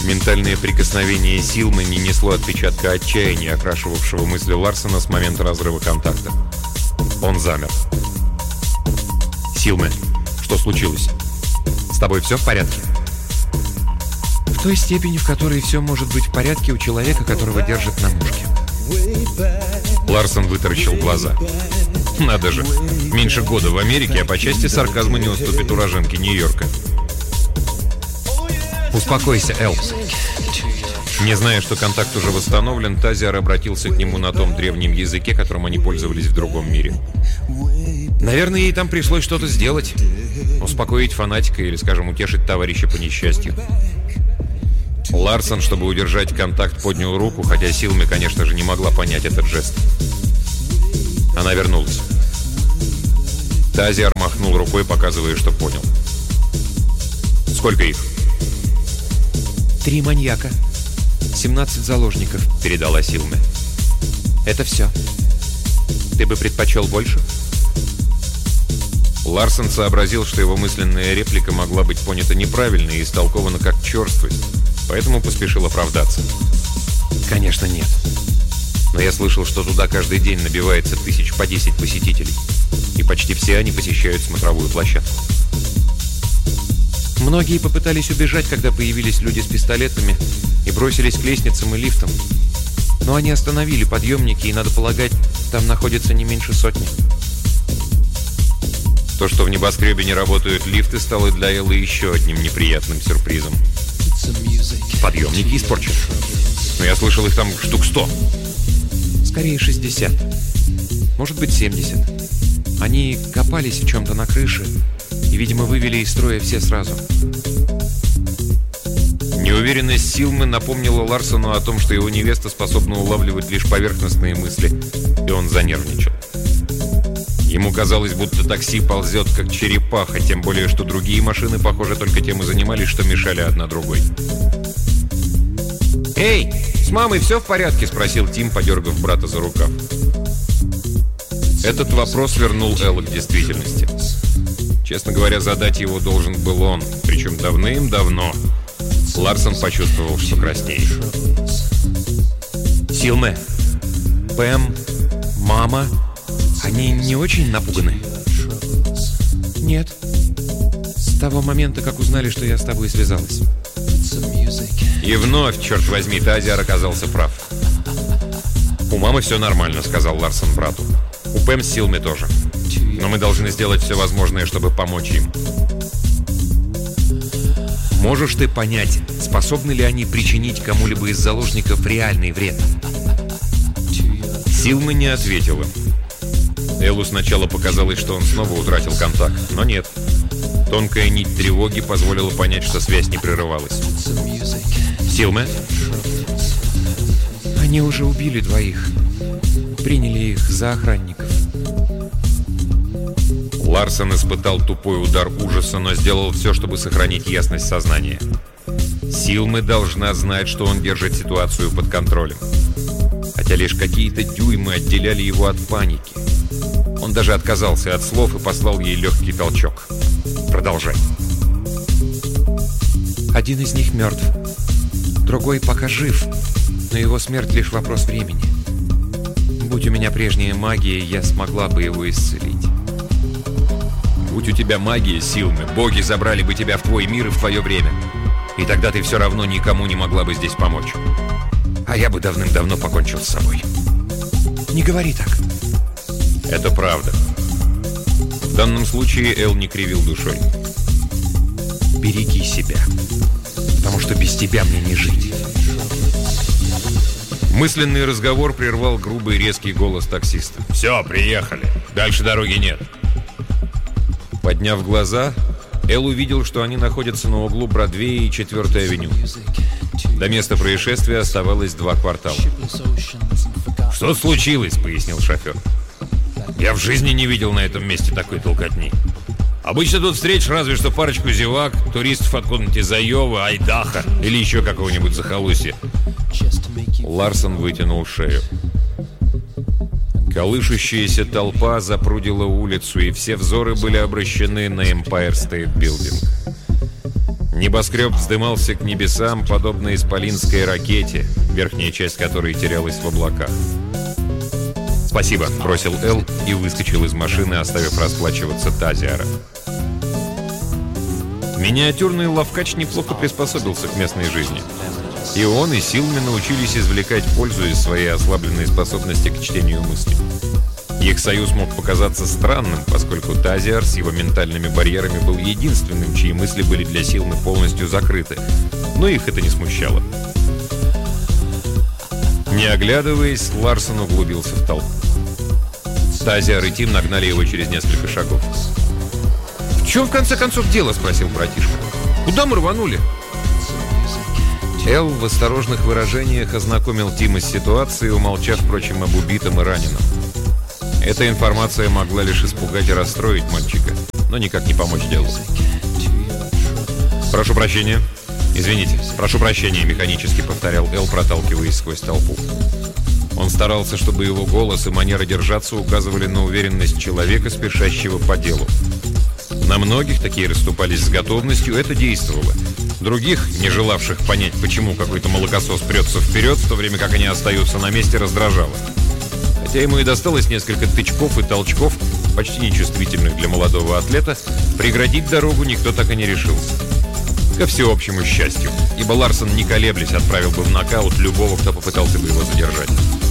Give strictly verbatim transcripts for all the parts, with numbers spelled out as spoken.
Ментальное прикосновение Силмы не несло отпечатка отчаяния, окрашивавшего мысли Ларсона с момента разрыва контакта. Он замер. «Силме, что случилось? С тобой все в порядке?» В той степени, в которой все может быть в порядке у человека, которого держат на мушке. Ларсон вытаращил глаза. Надо же, меньше года в Америке, а по части сарказма не уступит уроженке Нью-Йорка. «Успокойся, Эл». Не зная, что контакт уже восстановлен, Тазиар обратился к нему на том древнем языке, которым они пользовались в другом мире. Наверное, ей там пришлось что-то сделать. Успокоить фанатика или, скажем, утешить товарища по несчастью. Ларсон, чтобы удержать контакт, поднял руку, хотя Силме, конечно же, не могла понять этот жест. Она вернулась. Тазиар махнул рукой, показывая, что понял. «Сколько их?» «Три маньяка. семнадцать заложников», — передала Силме. «Это все. Ты бы предпочел больше?» Ларсон сообразил, что его мысленная реплика могла быть понята неправильно и истолкована как черствость, поэтому поспешил оправдаться. «Конечно, нет. Но я слышал, что туда каждый день набивается тысяч по десять посетителей, и почти все они посещают смотровую площадку». Многие попытались убежать, когда появились люди с пистолетами, и бросились к лестницам и лифтам. Но они остановили подъемники, и, надо полагать, там находится не меньше сотни. То, что в небоскребе не работают лифты, стало для Эллы еще одним неприятным сюрпризом. Подъемники испорчены. Но я слышал, их там штук сто. Скорее шестьдесят. Может быть, семьдесят. Они копались в чем-то на крыше и, видимо, вывели из строя все сразу. Неуверенность Силмы напомнила Ларсону о том, что его невеста способна улавливать лишь поверхностные мысли, и он занервничал. Ему казалось, будто такси ползет, как черепаха, тем более, что другие машины, похоже, только тем и занимались, что мешали одна другой. «Эй, с мамой все в порядке?» – спросил Тим, подергав брата за рукав. Этот вопрос вернул Эллу к действительности. Честно говоря, задать его должен был он, причем давным-давно. Ларсон почувствовал, что краснеет. «Силме, Пэм, мама, они не очень напуганы?» «Нет. С того момента, как узнали, что я с тобой связалась». И вновь, черт возьми, Тазиар оказался прав. «У мамы все нормально», — сказал Ларсон брату. «У Пэм с Силме тоже. Но мы должны сделать все возможное, чтобы помочь им». «Можешь ты понять, способны ли они причинить кому-либо из заложников реальный вред?» Силме не ответила. Эллу сначала показалось, что он снова утратил контакт, но нет. Тонкая нить тревоги позволила понять, что связь не прерывалась. «Силме?» «Они уже убили двоих. Приняли их за охранников». Ларсон испытал тупой удар ужаса, но сделал все, чтобы сохранить ясность сознания. Силме должна знать, что он держит ситуацию под контролем. Хотя лишь какие-то дюймы отделяли его от паники. Он даже отказался от слов и послал ей легкий толчок. «Продолжай». «Один из них мертв. Другой пока жив, но его смерть лишь вопрос времени. Будь у меня прежняя магия, я смогла бы его исцелить». «Будь у тебя магия, Силме, боги забрали бы тебя в твой мир и в твое время. И тогда ты все равно никому не могла бы здесь помочь. А я бы давным-давно покончил с собой». «Не говори так». «Это правда». В данном случае Эл не кривил душой. «Береги себя, потому что без тебя мне не жить». Мысленный разговор прервал грубый резкий голос таксиста. «Все, приехали. Дальше дороги нет». Подняв глаза, Эл увидел, что они находятся на углу Бродвея и четвёртой авеню. До места происшествия оставалось два квартала. «Что случилось?» — пояснил шофер. «Я в жизни не видел на этом месте такой толкотни. Обычно тут встретишь разве что парочку зевак, туристов откуда-нибудь из Айовы, Айдахо или еще какого-нибудь захолустья». Ларсон вытянул шею. Колышущаяся толпа запрудила улицу, и все взоры были обращены на Empire State Building. Небоскреб вздымался к небесам, подобно исполинской ракете, верхняя часть которой терялась в облаках. «Спасибо», — бросил Эл и выскочил из машины, оставив расплачиваться Тазиара. Миниатюрный ловкач неплохо приспособился к местной жизни. И он, и Силми научились извлекать пользу из своей ослабленной способности к чтению мыслей. Их союз мог показаться странным, поскольку Тазиар с его ментальными барьерами был единственным, чьи мысли были для Силмы полностью закрыты. Но их это не смущало. Не оглядываясь, Ларсон углубился в толпу. Тазиар и Тим нагнали его через несколько шагов. «В чем, в конце концов, дело?» — спросил братишка. «Куда мы рванули?» Эл в осторожных выражениях ознакомил Тима с ситуацией, умолчав, впрочем, об убитом и раненом. Эта информация могла лишь испугать и расстроить мальчика, но никак не помочь делу. «Прошу прощения. Извините. Прошу прощения», — механически повторял Эл, проталкиваясь сквозь толпу. Он старался, чтобы его голос и манера держаться указывали на уверенность человека, спешащего по делу. На многих такие расступались с готовностью, это действовало. Других, не желавших понять, почему какой-то молокосос прется вперед, в то время как они остаются на месте, раздражало. Хотя ему и досталось несколько тычков и толчков, почти нечувствительных для молодого атлета, преградить дорогу никто так и не решился. Ко всеобщему счастью, ибо Ларсон, не колеблясь, отправил бы в нокаут любого, кто попытался бы его задержать.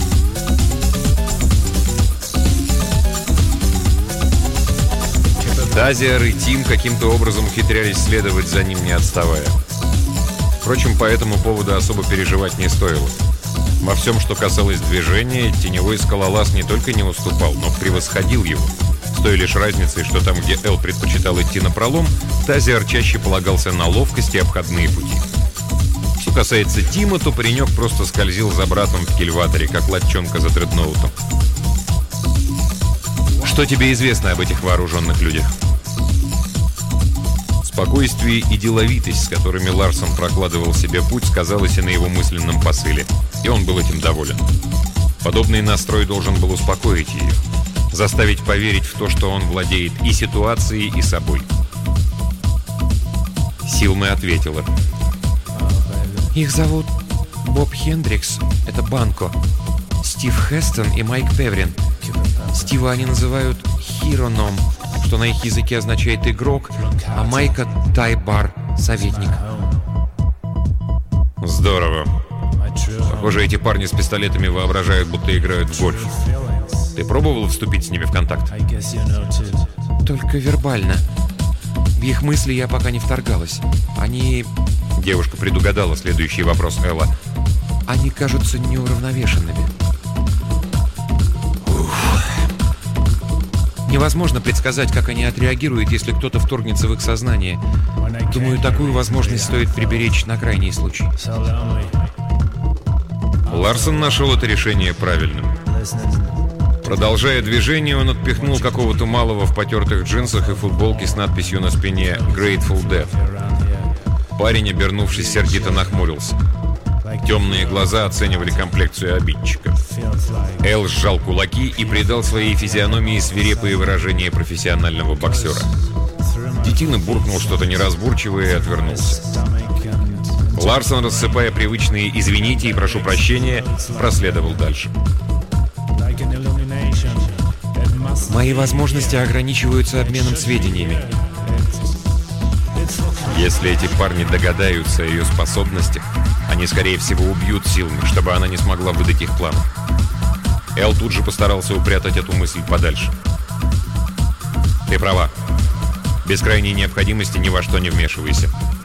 Тазиар и Тим каким-то образом ухитрялись следовать за ним, не отставая. Впрочем, по этому поводу особо переживать не стоило. Во всем, что касалось движения, теневой скалолаз не только не уступал, но превосходил его. С той лишь разницей, что там, где Эл предпочитал идти напролом, Тазиар чаще полагался на ловкость и обходные пути. Что касается Тима, то паренек просто скользил за братом в кильваторе, как латчонка за дредноутом. «Что тебе известно об этих вооруженных людях?» Спокойствие и деловитость, с которыми Ларсон прокладывал себе путь, сказалось и на его мысленном посыле, и он был этим доволен. Подобный настрой должен был успокоить ее, заставить поверить в то, что он владеет и ситуацией, и собой. Силме ответила. «Их зовут Боб Хендрикс, это Банко, Стив Хестон и Майк Певрин. Стива они называют Хироном, что на их языке означает «игрок», а Майка — Тайбар, советник». «Здорово. Похоже, эти парни с пистолетами воображают, будто играют в гольф. Ты пробовал вступить с ними в контакт?» «Только вербально. В их мысли я пока не вторгалась. Они...» Девушка предугадала следующий вопрос Элла. «Они кажутся неуравновешенными». Невозможно предсказать, как они отреагируют, если кто-то вторгнется в их сознание. Думаю, такую возможность стоит приберечь на крайний случай». Ларсон нашел это решение правильным. Продолжая движение, он отпихнул какого-то малого в потертых джинсах и футболке с надписью на спине «Grateful Dead». Парень, обернувшись, сердито нахмурился. Темные глаза оценивали комплекцию обидчика. Эл сжал кулаки и придал своей физиономии свирепые выражения профессионального боксера. Детина буркнул что-то неразборчивое и отвернулся. Ларсон, рассыпая привычные «извините» и «прошу прощения», проследовал дальше. «Мои возможности ограничиваются обменом сведениями». Если эти парни догадаются о ее способностях, они, скорее всего, убьют Силми, чтобы она не смогла выдать их план. Эл тут же постарался упрятать эту мысль подальше. «Ты права. Без крайней необходимости ни во что не вмешивайся».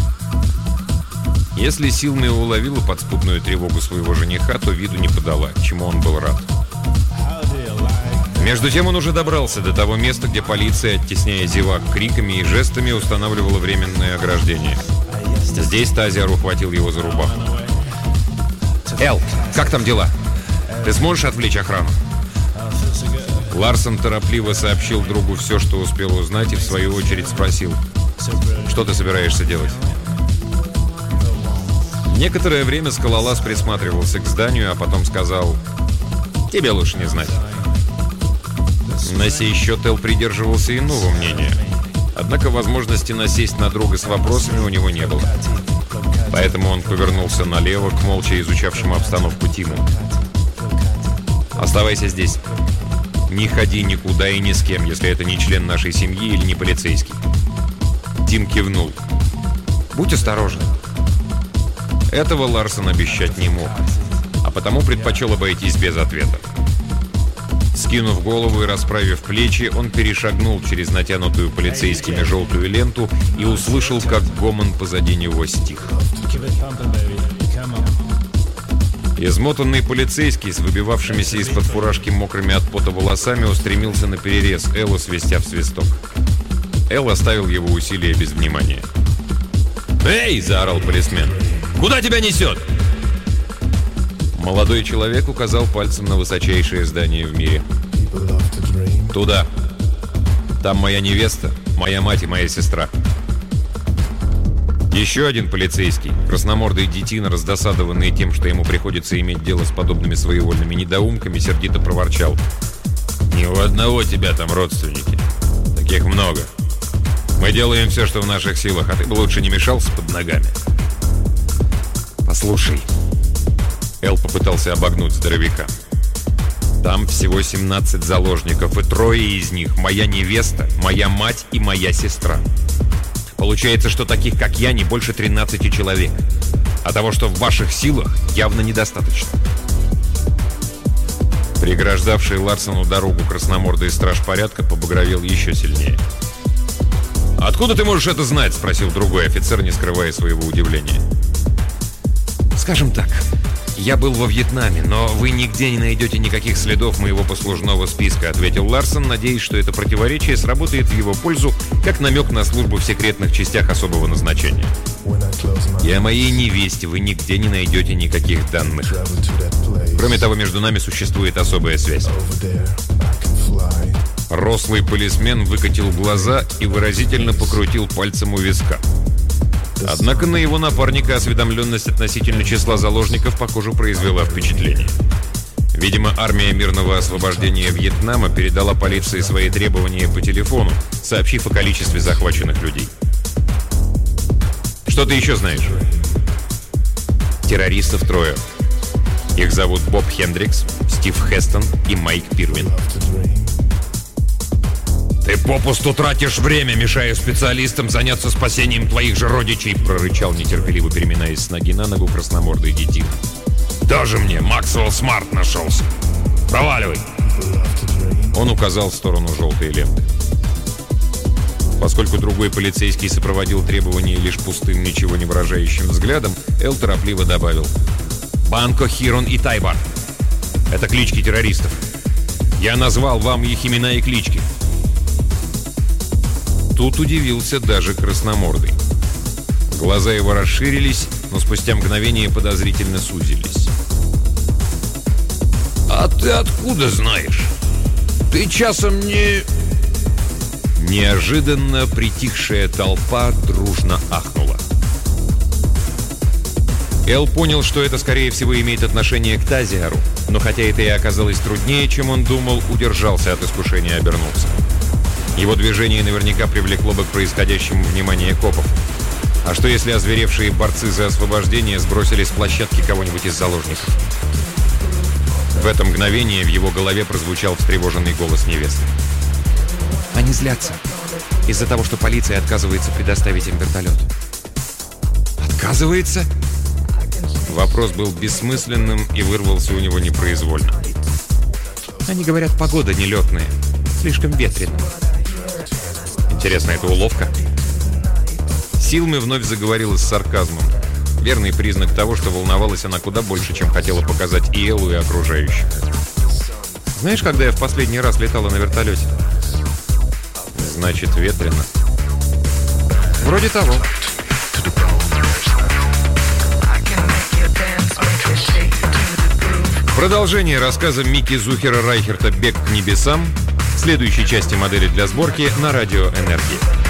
Если Силми уловила подспудную тревогу своего жениха, то виду не подала, чему он был рад. Между тем он уже добрался до того места, где полиция, оттесняя зевак криками и жестами, устанавливала временное ограждение. Здесь Тазиар ухватил его за рубаху. «Эл, как там дела? Ты сможешь отвлечь охрану?» Ларсон торопливо сообщил другу все, что успел узнать, и в свою очередь спросил: «Что ты собираешься делать?» Некоторое время скалолаз присматривался к зданию, а потом сказал: «Тебе лучше не знать». На сей счет Эл придерживался иного мнения. Однако возможности насесть на друга с вопросами у него не было. Поэтому он повернулся налево к молча изучавшему обстановку Тиму. «Оставайся здесь. Не ходи никуда и ни с кем, если это не член нашей семьи или не полицейский». Тим кивнул. «Будь осторожен». Этого Ларсон обещать не мог, а потому предпочел обойтись без ответа. Скинув голову и расправив плечи, он перешагнул через натянутую полицейскими желтую ленту и услышал, как гомон позади него стих. Измотанный полицейский с выбивавшимися из-под фуражки мокрыми от пота волосами устремился на перерез Эллу, свистя в свисток. Эл оставил его усилия без внимания. «Эй!» – заорал полисмен. «Куда тебя несет?» Молодой человек указал пальцем на высочайшее здание в мире. «Туда. Там моя невеста, моя мать и моя сестра». Еще один полицейский, красномордый детина, раздосадованный тем, что ему приходится иметь дело с подобными своевольными недоумками, сердито проворчал. «Ни у одного тебя там родственники. Таких много. Мы делаем все, что в наших силах, а ты бы лучше не мешался под ногами». «Послушай». Эл попытался обогнуть здоровяка. «Там всего семнадцать заложников, и трое из них — моя невеста, моя мать и моя сестра. Получается, что таких, как я, не больше тринадцати человек. А того, что в ваших силах, явно недостаточно». Преграждавший Ларсону дорогу красномордый страж порядка побагровел еще сильнее. «Откуда ты можешь это знать?» — спросил другой офицер, не скрывая своего удивления. «Скажем так, я был во Вьетнаме, но вы нигде не найдете никаких следов моего послужного списка», — ответил Ларсон, надеясь, что это противоречие сработает в его пользу, как намек на службу в секретных частях особого назначения. «И о моей невесте вы нигде не найдете никаких данных. Кроме того, между нами существует особая связь». Рослый полисмен выкатил глаза и выразительно покрутил пальцем у виска. Однако на его напарника осведомленность относительно числа заложников, похоже, произвела впечатление. Видимо, армия мирного освобождения Вьетнама передала полиции свои требования по телефону, сообщив о количестве захваченных людей. «Что ты еще знаешь?» «Террористов трое. Их зовут Боб Хендрикс, Стив Хестон и Майк Пирвин». «Ты попусту тратишь время, мешая специалистам заняться спасением твоих же родичей», — прорычал, нетерпеливо переминаясь с ноги на ногу красномордый детина. «Тоже мне Максвелл Смарт нашелся. Проваливай!» Он указал в сторону желтой ленты. Поскольку другой полицейский сопроводил требования лишь пустым, ничего не выражающим взглядом, Эл торопливо добавил: «Банко, Хирон и Тайбар. Это клички террористов. Я назвал вам их имена и клички». Тут удивился даже красномордый. Глаза его расширились, но спустя мгновение подозрительно сузились. «А ты откуда знаешь? Ты часом не...» Неожиданно притихшая толпа дружно ахнула. Эл понял, что это, скорее всего, имеет отношение к Тазиару, но хотя это и оказалось труднее, чем он думал, удержался от искушения обернуться. Его движение наверняка привлекло бы к происходящему внимание копов. А что если озверевшие борцы за освобождение сбросили с площадки кого-нибудь из заложников? В это мгновение в его голове прозвучал встревоженный голос невесты. «Они злятся из-за того, что полиция отказывается предоставить им вертолет». «Отказывается?» Вопрос был бессмысленным и вырвался у него непроизвольно. «Они говорят, погода нелетная, слишком ветрено». Интересно, это уловка? Силми вновь заговорила с сарказмом. Верный признак того, что волновалась она куда больше, чем хотела показать и Эллу, и окружающих. «Знаешь, когда я в последний раз летала на вертолете?» «Значит, ветрено». «Вроде того». Продолжение рассказа Микки Зухера Райхерта «Бег к небесам» в следующей части модели для сборки на радио «Энергия».